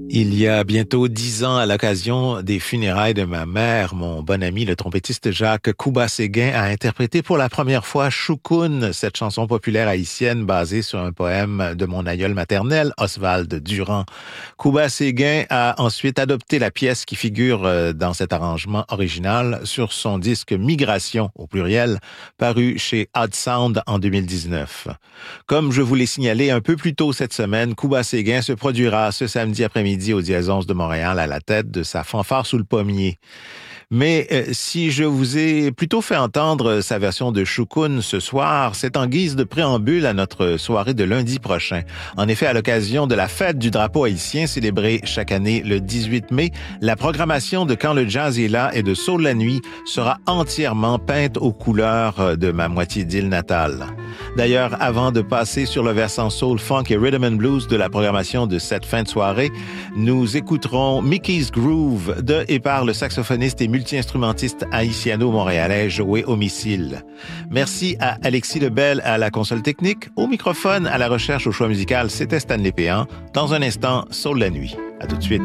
Il y a bientôt 10 ans, à l'occasion des funérailles de ma mère, mon bon ami, le trompettiste Jacques Kouba-Séguin, a interprété pour la première fois Choukoun, cette chanson populaire haïtienne basée sur un poème de mon aïeul maternel, Oswald Durand. Kouba-Séguin a ensuite adopté la pièce qui figure dans cet arrangement original sur son disque Migration, au pluriel, paru chez Odd Sound en 2019. Comme je vous l'ai signalé un peu plus tôt cette semaine, Kouba-Séguin se produira ce samedi après-midi au Diésance de Montréal à la tête de sa fanfare sous le pommier. Mais si je vous ai plutôt fait entendre sa version de Choukoun ce soir, c'est en guise de préambule à notre soirée de lundi prochain. En effet, à l'occasion de la fête du drapeau haïtien célébrée chaque année le 18 mai, la programmation de Quand le jazz est là et de Soul la nuit sera entièrement peinte aux couleurs de ma moitié d'île natale. D'ailleurs, avant de passer sur le versant soul, funk et rhythm and blues de la programmation de cette fin de soirée, nous écouterons Mickey's Groove de et par le saxophoniste et multi-instrumentiste haïtiano-montréalais Joey Homicile. Merci à Alexis Lebel à la console technique. Au microphone, à la recherche au choix musical, c'était Stanley Péan. Dans un instant, Soul la nuit. À tout de suite.